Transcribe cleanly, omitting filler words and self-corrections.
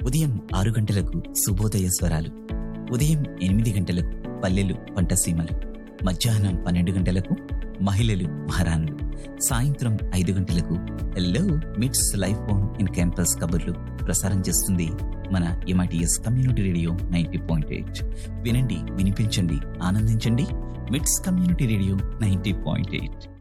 ఉదయం 6 గంటలకు శుభోదయ స్వరాలు, ఉదయం 8 గంటలకు పల్లెలు పంటసీమలు, మధ్యాహ్నం 12 గంటలకు మహిళలు మహారాణులు, సాయంత్రం 5 గంటలకు హెల్లో మిట్స్ లైఫ్ ఆన్ ఇన్ క్యాంపస్ కబుర్లు ప్రసారం చేస్తుంది మన MITS కమ్యూనిటీ రేడియో 90.8. వినండి, వినిపించండి, ఆనందించండి. మిట్స్ కమ్యూనిటీ రేడియో 90.8.